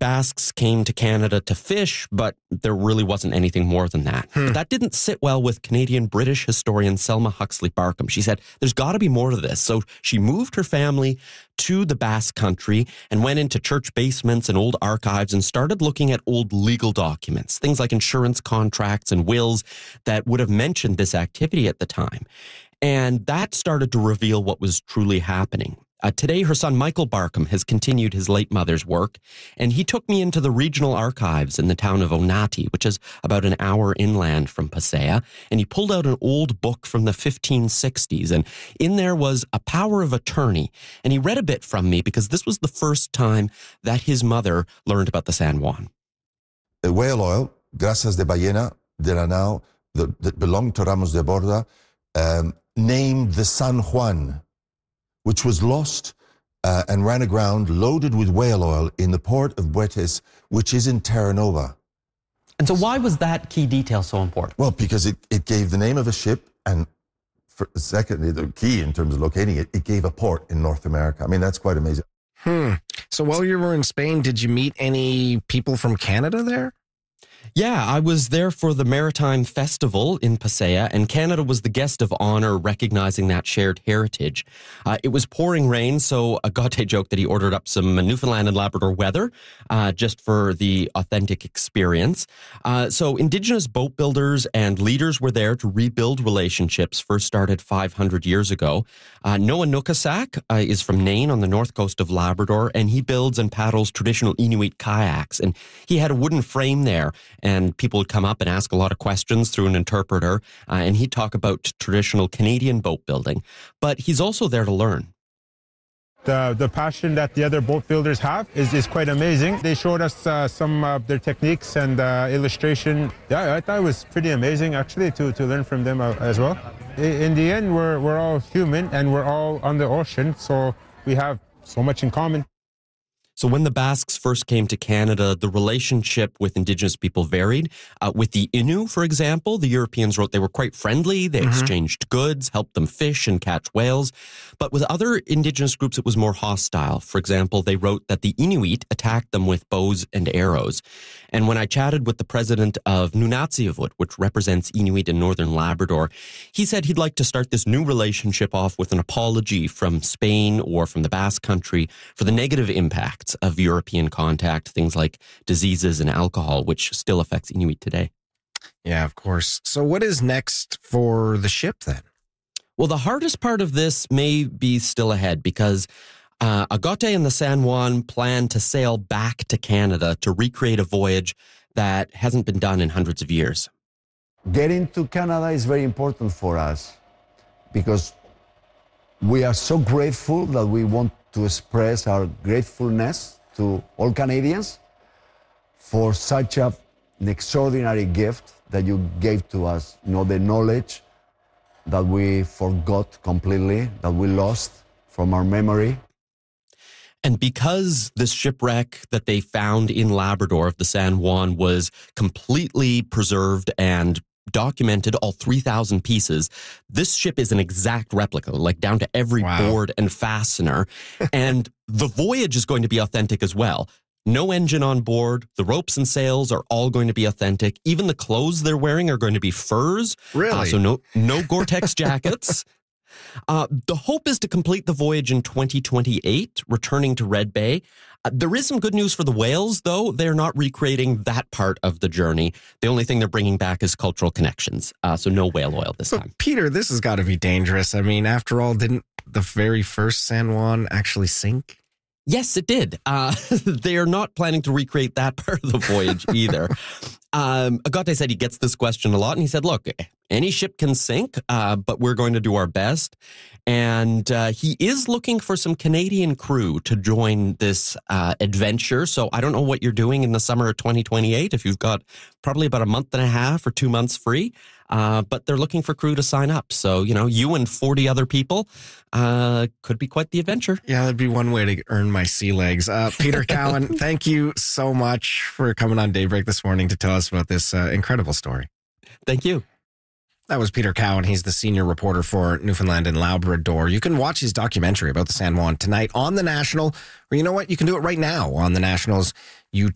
Basques came to Canada to fish, but there really wasn't anything more than that. But that didn't sit well with Canadian-British historian Selma Huxley Barkham. She said, there's got to be more to this. So she moved her family to the Basque Country and went into church basements and old archives and started looking at old legal documents, things like insurance contracts and wills that would have mentioned this activity at the time. And that started to reveal what was truly happening. Today, her son Michael Barkham has continued his late mother's work, and he took me into the regional archives in the town of Onati, which is about an hour inland from Pasaya, and he pulled out an old book from the 1560s, and in there was a power of attorney, and he read a bit from me because this was the first time that his mother learned about the San Juan. The whale oil, grasas de ballena de Lanao, that belonged to Ramos de Borda, named the San Juan, which was lost and ran aground loaded with whale oil in the port of Buetes, which is in Terra Nova. And so why was that key detail so important? Well, because it gave the name of a ship, and secondly, the key in terms of locating it, it gave a port in North America. I mean, that's quite amazing. So while you were in Spain, did you meet any people from Canada there? Yeah, I was there for the Maritime Festival in Pasaya, and Canada was the guest of honor recognizing that shared heritage. It was pouring rain, so Agate joked that he ordered up some Newfoundland and Labrador weather just for the authentic experience. So Indigenous boat builders and leaders were there to rebuild relationships first started 500 years ago. Noah Nukasak is from Nain on the north coast of Labrador, and he builds and paddles traditional Inuit kayaks. And he had a wooden frame there, and people would come up and ask a lot of questions through an interpreter, and he'd talk about traditional Canadian boat building. But he's also there to learn. The passion that the other boat builders have is quite amazing. They showed us some of their techniques and illustration. Yeah, I thought it was pretty amazing, actually, to learn from them as well. In the end, we're all human, and we're all on the ocean, so we have so much in common. So when the Basques first came to Canada, the relationship with Indigenous people varied. With the Innu, for example, the Europeans wrote they were quite friendly. They exchanged goods, helped them fish and catch whales. But with other Indigenous groups, it was more hostile. For example, they wrote that the Inuit attacked them with bows and arrows. And when I chatted with the president of Nunatsiavut, which represents Inuit in northern Labrador, he said he'd like to start this new relationship off with an apology from Spain or from the Basque Country for the negative impacts of European contact, things like diseases and alcohol, which still affects Inuit today. Yeah, of course. So what is next for the ship then? Well, the hardest part of this may be still ahead because Agate and the San Juan plan to sail back to Canada to recreate a voyage that hasn't been done in hundreds of years. Getting to Canada is very important for us because we are so grateful that we want to express our gratefulness to all Canadians for such an extraordinary gift that you gave to us. You know, the knowledge that we forgot completely, that we lost from our memory. And because this shipwreck that they found in Labrador of the San Juan was completely preserved and documented, all 3,000 pieces, this ship is an exact replica, like down to every board and fastener. And the voyage is going to be authentic as well. No engine on board. The ropes and sails are all going to be authentic. Even the clothes they're wearing are going to be furs. Really? So no Gore-Tex jackets. The hope is to complete the voyage in 2028, returning to Red Bay. There is some good news for the whales, though. They're not recreating that part of the journey. The only thing they're bringing back is cultural connections. So no whale oil this time. Peter, this has got to be dangerous. I mean, after all, didn't the very first San Juan actually sink? Yes, it did. They are not planning to recreate that part of the voyage either. Agate said he gets this question a lot, and he said, look, any ship can sink, but we're going to do our best. And he is looking for some Canadian crew to join this adventure. So I don't know what you're doing in the summer of 2028, if you've got probably about a month and a half or 2 months free. But they're looking for crew to sign up. So, you know, you and 40 other people could be quite the adventure. Yeah, that'd be one way to earn my sea legs. Peter Cowan, thank you so much for coming on Daybreak this morning to tell us about this incredible story. Thank you. That was Peter Cowan. He's the senior reporter for Newfoundland and Labrador. You can watch his documentary about the San Juan tonight on The National, or you know what? You can do it right now on The National's YouTube